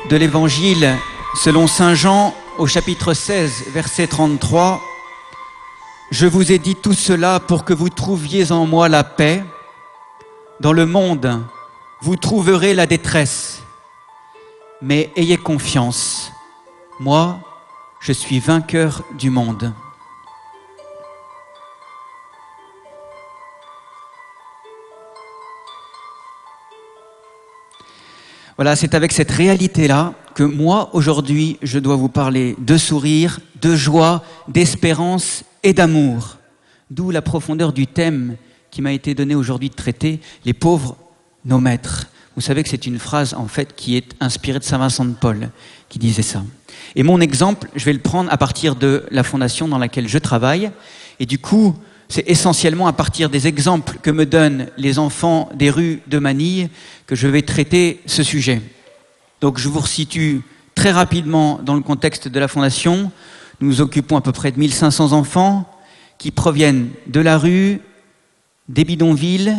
de l'Évangile selon saint Jean au chapitre 16, verset 33. « Je vous ai dit tout cela pour que vous trouviez en moi la paix. Dans le monde, vous trouverez la détresse. Mais ayez confiance, moi, je suis vainqueur du monde. » Voilà, c'est avec cette réalité-là que moi, aujourd'hui, je dois vous parler de sourire, de joie, d'espérance et d'amour. D'où la profondeur du thème qui m'a été donné aujourd'hui de traiter, les pauvres, nos maîtres. Vous savez que c'est une phrase, en fait, qui est inspirée de saint Vincent de Paul, qui disait ça. Et mon exemple, je vais le prendre à partir de la fondation dans laquelle je travaille. Et du coup, c'est essentiellement à partir des exemples que me donnent les enfants des rues de Manille que je vais traiter ce sujet. Donc je vous resitue très rapidement dans le contexte de la Fondation. Nous occupons à peu près de 1500 enfants qui proviennent de la rue, des bidonvilles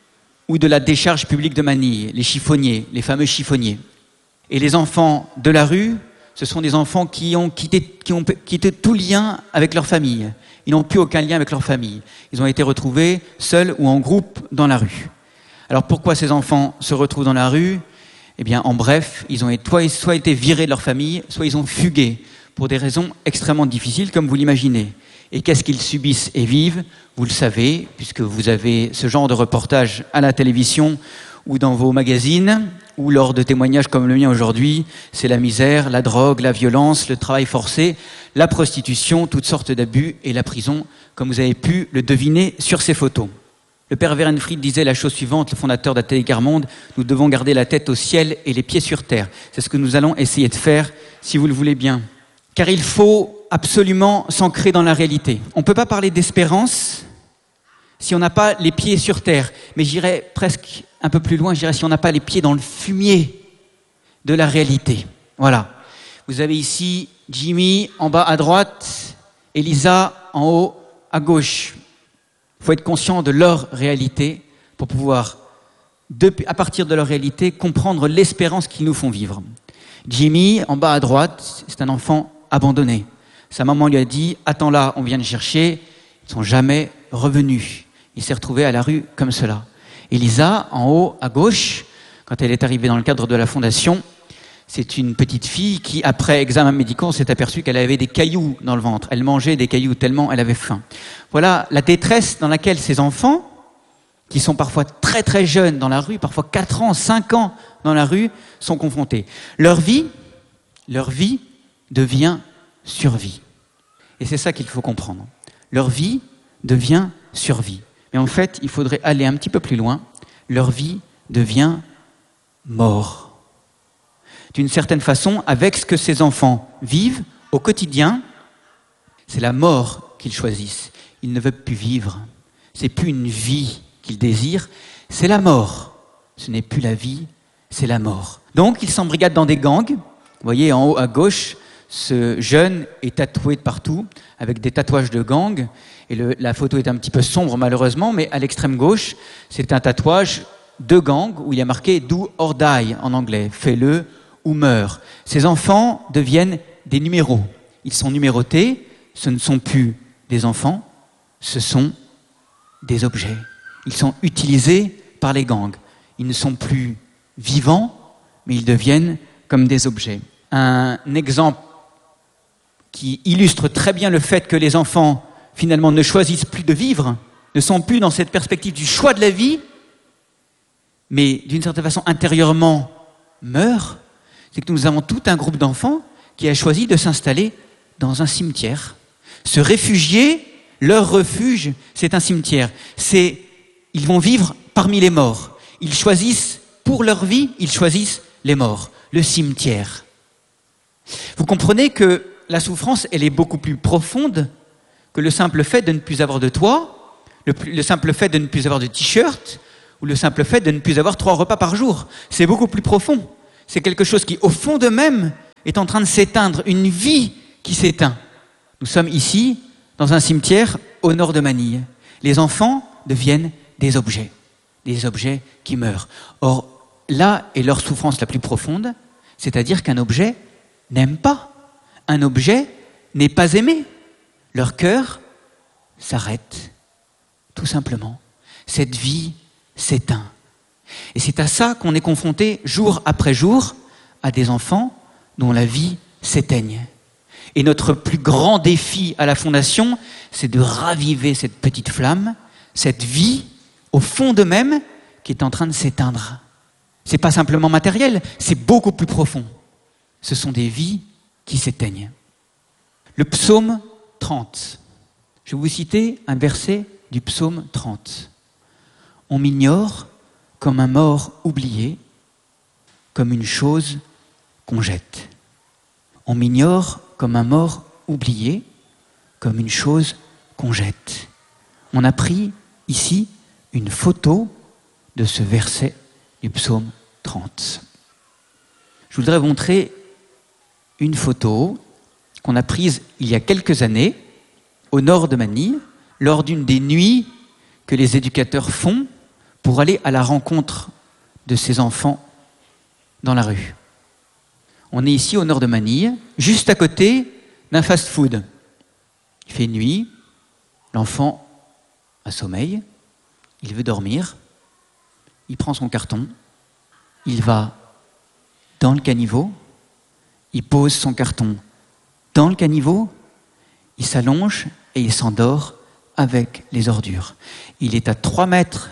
ou de la décharge publique de Manille, les chiffonniers, les fameux chiffonniers. Et les enfants de la rue, ce sont des enfants qui ont quitté tout lien avec leur famille. Ils n'ont plus aucun lien avec leur famille. Ils ont été retrouvés seuls ou en groupe dans la rue. Alors pourquoi ces enfants se retrouvent dans la rue ? Eh bien, en bref, ils ont soit été virés de leur famille, soit ils ont fugué pour des raisons extrêmement difficiles, comme vous l'imaginez. Et qu'est-ce qu'ils subissent et vivent ? Vous le savez, puisque vous avez ce genre de reportage à la télévision ou dans vos magazines, ou lors de témoignages comme le mien aujourd'hui, c'est la misère, la drogue, la violence, le travail forcé, la prostitution, toutes sortes d'abus et la prison, comme vous avez pu le deviner sur ces photos. Le père Werenfried disait la chose suivante, le fondateur d'Atelier Quart-Monde, nous devons garder la tête au ciel et les pieds sur terre. C'est ce que nous allons essayer de faire, si vous le voulez bien. Car il faut absolument s'ancrer dans la réalité. On ne peut pas parler d'espérance si on n'a pas les pieds sur terre. Mais j'irais presque un peu plus loin, je dirais si on n'a pas les pieds dans le fumier de la réalité. Voilà. Vous avez ici Jimmy en bas à droite, Elisa en haut à gauche. Il faut être conscient de leur réalité pour pouvoir, à partir de leur réalité, comprendre l'espérance qu'ils nous font vivre. Jimmy, en bas à droite, c'est un enfant abandonné. Sa maman lui a dit « Attends là, on vient te chercher ». Ils ne sont jamais revenus. Il s'est retrouvé à la rue comme cela. Elisa, en haut à gauche, quand elle est arrivée dans le cadre de la Fondation, c'est une petite fille qui, après examen médical, s'est aperçue qu'elle avait des cailloux dans le ventre. Elle mangeait des cailloux tellement elle avait faim. Voilà la détresse dans laquelle ces enfants, qui sont parfois très très jeunes dans la rue, parfois 4 ans, 5 ans dans la rue, sont confrontés. Leur vie devient survie. Et c'est ça qu'il faut comprendre. Leur vie devient survie. Mais en fait, il faudrait aller un petit peu plus loin. Leur vie devient mort. D'une certaine façon, avec ce que ces enfants vivent au quotidien, c'est la mort qu'ils choisissent. Ils ne veulent plus vivre. C'est plus une vie qu'ils désirent, c'est la mort. Ce n'est plus la vie, c'est la mort. Donc, ils s'embrigadent dans des gangs. Vous voyez, en haut à gauche, ce jeune est tatoué de partout, avec des tatouages de gang. Et la photo est un petit peu sombre, malheureusement, mais à l'extrême gauche, c'est un tatouage de gang où il y a marqué « Do or die » en anglais, « fais-le ou meurs ». Ces enfants deviennent des numéros. Ils sont numérotés, ce ne sont plus des enfants, ce sont des objets. Ils sont utilisés par les gangs. Ils ne sont plus vivants, mais ils deviennent comme des objets. Un exemple qui illustre très bien le fait que les enfants, finalement, ne choisissent plus de vivre, ne sont plus dans cette perspective du choix de la vie, mais d'une certaine façon, intérieurement, meurent, c'est que nous avons tout un groupe d'enfants qui a choisi de s'installer dans un cimetière. Se réfugier, leur refuge, c'est un cimetière. Ils vont vivre parmi les morts. Ils choisissent, pour leur vie, ils choisissent les morts, le cimetière. Vous comprenez que la souffrance, elle est beaucoup plus profonde que le simple fait de ne plus avoir de toit, le simple fait de ne plus avoir de t-shirt, ou le simple fait de ne plus avoir 3 repas par jour. C'est beaucoup plus profond. C'est quelque chose qui, au fond d'eux-mêmes, est en train de s'éteindre, une vie qui s'éteint. Nous sommes ici, dans un cimetière au nord de Manille. Les enfants deviennent des objets qui meurent. Or, là est leur souffrance la plus profonde, C'est-à-dire qu'un objet n'aime pas. Un objet n'est pas aimé. Leur cœur s'arrête, tout simplement. Cette vie s'éteint. Et c'est à ça qu'on est confronté jour après jour à des enfants dont la vie s'éteigne. Et notre plus grand défi à la Fondation, c'est de raviver cette petite flamme, cette vie au fond d'eux-mêmes qui est en train de s'éteindre. C'est pas simplement matériel, c'est beaucoup plus profond. Ce sont des vies qui s'éteignent. Le psaume 30. Je vais vous citer un verset du psaume 30. On m'ignore comme un mort oublié, comme une chose qu'on jette. On m'ignore comme un mort oublié, comme une chose qu'on jette. On a pris ici une photo de ce verset du psaume 30. Je voudrais vous montrer une photo qu'on a prise il y a quelques années au nord de Manille, lors d'une des nuits que les éducateurs font pour aller à la rencontre de ces enfants dans la rue. On est ici au nord de Manille, juste à côté d'un fast-food. Il fait nuit, l'enfant a sommeil, il veut dormir, il prend son carton, il va dans le caniveau, il pose son carton dans le caniveau, il s'allonge et il s'endort avec les ordures. Il est à 3 mètres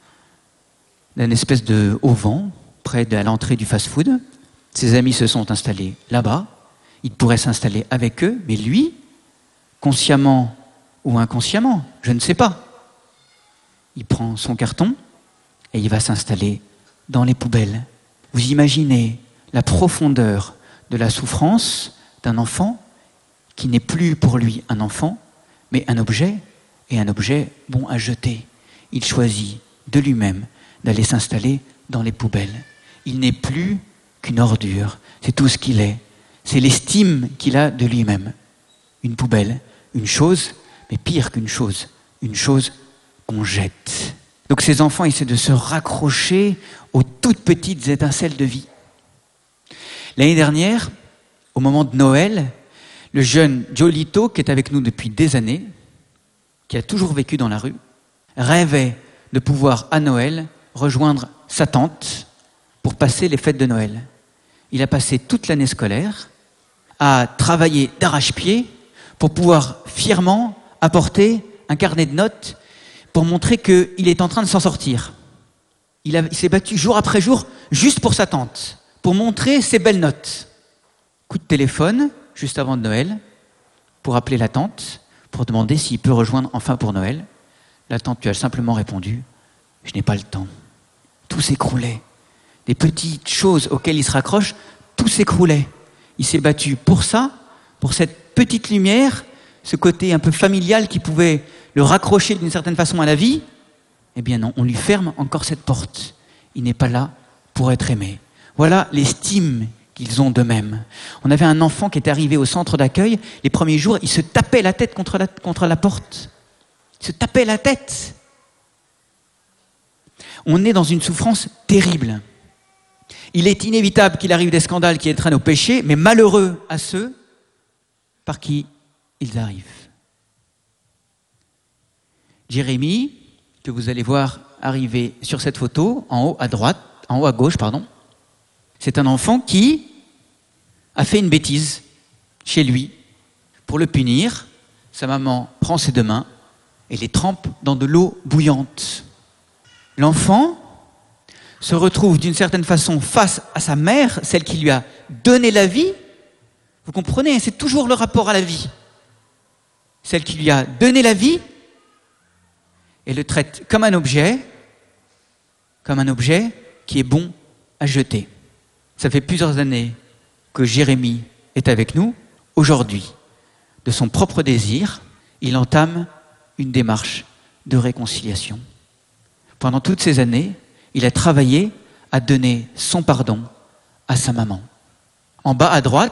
d'un espèce de auvent, près de l'entrée du fast-food. Ses amis se sont installés là-bas. Il pourrait s'installer avec eux, mais lui, consciemment ou inconsciemment, je ne sais pas, il prend son carton et il va s'installer dans les poubelles. Vous imaginez la profondeur de la souffrance d'un enfant qui n'est plus pour lui un enfant, mais un objet, et un objet bon à jeter. Il choisit de lui-même d'aller s'installer dans les poubelles. Il n'est plus qu'une ordure, c'est tout ce qu'il est. C'est l'estime qu'il a de lui-même. Une poubelle, une chose, mais pire qu'une chose qu'on jette. Donc ces enfants essaient de se raccrocher aux toutes petites étincelles de vie. L'année dernière, au moment de Noël, le jeune Jolito, qui est avec nous depuis des années, qui a toujours vécu dans la rue, rêvait de pouvoir à Noël rejoindre sa tante pour passer les fêtes de Noël. Il a passé toute l'année scolaire à travailler d'arrache-pied pour pouvoir fièrement apporter un carnet de notes pour montrer qu'il est en train de s'en sortir. Il s'est battu jour après jour juste pour sa tante, pour montrer ses belles notes. Coup de téléphone, juste avant de Noël, pour appeler la tante, pour demander s'il peut rejoindre enfin pour Noël. La tante lui a simplement répondu « Je n'ai pas le temps ». Tout s'écroulait. Des petites choses auxquelles il se raccroche, tout s'écroulait. Il s'est battu pour ça, pour cette petite lumière, ce côté un peu familial qui pouvait le raccrocher d'une certaine façon à la vie. Eh bien non, on lui ferme encore cette porte. Il n'est pas là pour être aimé. Voilà l'estime qu'ils ont d'eux-mêmes. On avait un enfant qui était arrivé au centre d'accueil. Les premiers jours, il se tapait la tête contre la porte. Il se tapait la tête. On est dans une souffrance terrible. Il est inévitable qu'il arrive des scandales qui entraînent au péché, mais malheureux à ceux par qui ils arrivent. Jérémie, que vous allez voir arriver sur cette photo, en haut à gauche, c'est un enfant qui a fait une bêtise chez lui. Pour le punir, sa maman prend ses 2 mains et les trempe dans de l'eau bouillante. L'enfant se retrouve d'une certaine façon face à sa mère, celle qui lui a donné la vie. Vous comprenez, c'est toujours le rapport à la vie. Celle qui lui a donné la vie, et le traite comme un objet qui est bon à jeter. Ça fait plusieurs années que Jérémie est avec nous. Aujourd'hui, de son propre désir, il entame une démarche de réconciliation. Pendant toutes ces années, il a travaillé à donner son pardon à sa maman. En bas à droite,